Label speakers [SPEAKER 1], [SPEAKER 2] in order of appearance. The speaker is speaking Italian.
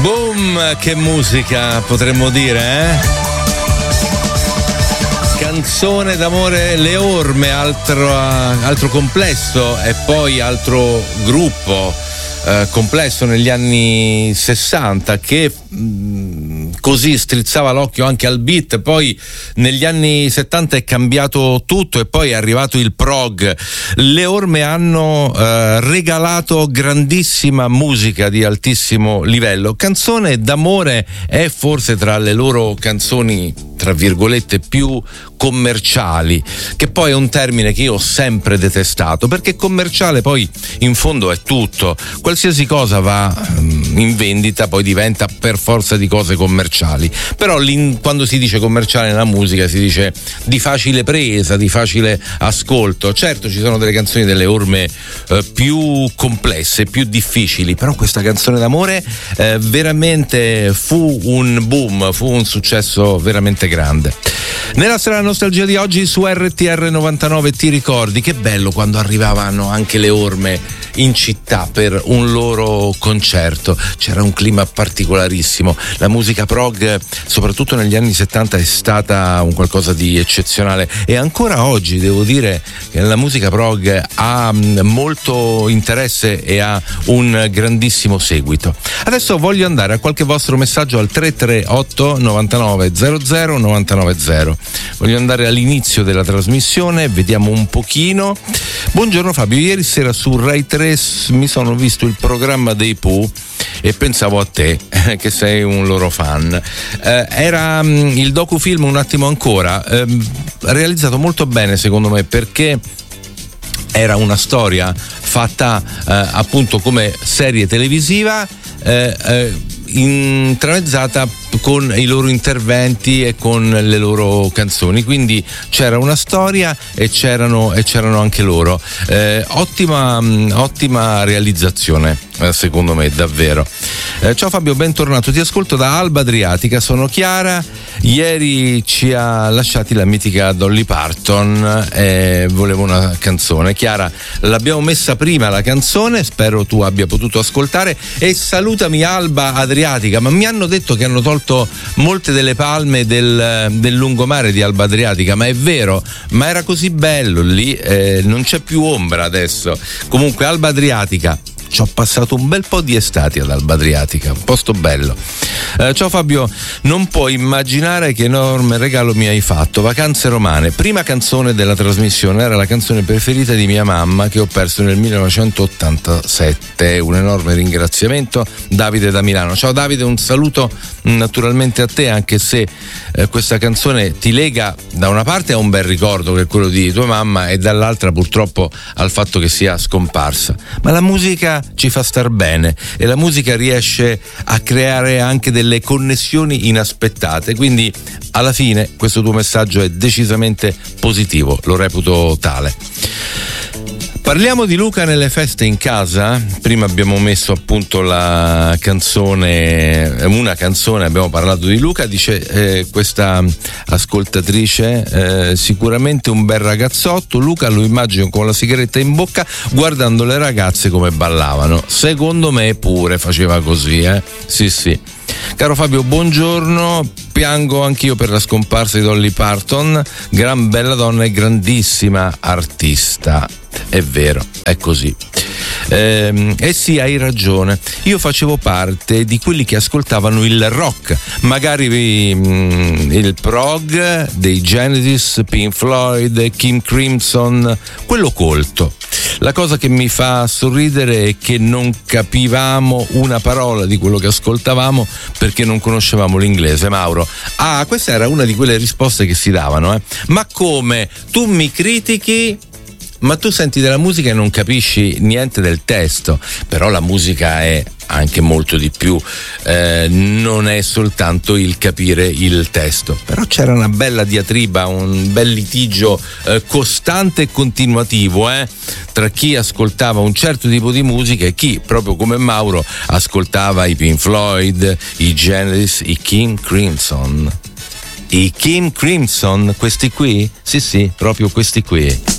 [SPEAKER 1] Boom, che musica potremmo dire, eh? Canzone d'amore, Le Orme, altro complesso e poi altro gruppo complesso negli anni 60 che così strizzava l'occhio anche al beat. Poi negli anni 70 è cambiato tutto e poi è arrivato il prog. Le Orme hanno regalato grandissima musica di altissimo livello. Canzone d'amore è forse tra le loro canzoni tra virgolette più commerciali, che poi è un termine che io ho sempre detestato, perché commerciale poi in fondo è tutto, qualsiasi cosa va in vendita poi diventa per forza di cose commerciali. Però quando si dice commerciale nella musica si dice di facile presa, di facile ascolto. Certo, ci sono delle canzoni delle Orme più complesse, più difficili, però questa canzone d'amore veramente fu un boom, fu un successo veramente grande. Nella strana nostalgia di oggi su RTR 99 ti ricordi che bello quando arrivavano anche le Orme in città per un loro concerto, c'era un clima particolarissimo. La musica prog soprattutto negli anni 70 è stata un qualcosa di eccezionale e ancora oggi devo dire che la musica prog ha molto interesse e ha un grandissimo seguito. Adesso voglio andare a qualche vostro messaggio al 338 99 00 990. Voglio andare all'inizio della trasmissione, vediamo un pochino. Buongiorno Fabio, ieri sera su Rai 3 mi sono visto il programma dei Pooh e pensavo a te, che sei un loro fan. Era il docufilm Un attimo ancora, realizzato molto bene secondo me, perché era una storia fatta appunto come serie televisiva, intramezzata con i loro interventi e con le loro canzoni, quindi c'era una storia e c'erano anche loro. Ottima realizzazione secondo me, davvero. Ciao Fabio, bentornato, ti ascolto da Alba Adriatica, sono Chiara. Ieri ci ha lasciati la mitica Dolly Parton e volevo una canzone. Chiara, l'abbiamo messa prima la canzone, spero tu abbia potuto ascoltare, e salutami Alba Adriatica. Ma mi hanno detto che hanno tolto molte delle palme del lungomare di Alba Adriatica, ma è vero? Ma era così bello lì, non c'è più ombra adesso. Comunque Alba Adriatica, ci ho passato un bel po' di estati ad Alba Adriatica, un posto bello. Ciao Fabio, non puoi immaginare che enorme regalo mi hai fatto. Vacanze romane, prima canzone della trasmissione, era la canzone preferita di mia mamma che ho perso nel 1987. Un enorme ringraziamento, Davide da Milano. Ciao Davide, un saluto naturalmente a te, anche se questa canzone ti lega da una parte a un bel ricordo che è quello di tua mamma e dall'altra purtroppo al fatto che sia scomparsa. Ma la musica ci fa star bene e la musica riesce a creare anche delle connessioni inaspettate, quindi alla fine questo tuo messaggio è decisamente positivo, lo reputo tale. Parliamo di Luca nelle feste in casa. Prima abbiamo messo appunto la canzone, una canzone, abbiamo parlato di Luca. Dice questa ascoltatrice, sicuramente un bel ragazzotto. Luca lo immagino con la sigaretta in bocca guardando le ragazze come ballavano. Secondo me pure faceva così, sì. Caro Fabio, buongiorno. Piango anch'io per la scomparsa di Dolly Parton, gran bella donna e grandissima artista. È vero, è così. Sì, hai ragione. Io facevo parte di quelli che ascoltavano il rock, magari il prog dei Genesis, Pink Floyd, King Crimson, quello colto. La cosa che mi fa sorridere è che non capivamo una parola di quello che ascoltavamo perché non conoscevamo l'inglese. Mauro, questa era una di quelle risposte che si davano, Ma come? Tu mi critichi, ma tu senti della musica e non capisci niente del testo. Però la musica è anche molto di più, non è soltanto il capire il testo. Però c'era una bella diatriba, un bel litigio costante e continuativo tra chi ascoltava un certo tipo di musica e chi, proprio come Mauro, ascoltava i Pink Floyd, i Genesis, i King Crimson. I King Crimson, questi qui? Sì, proprio questi qui.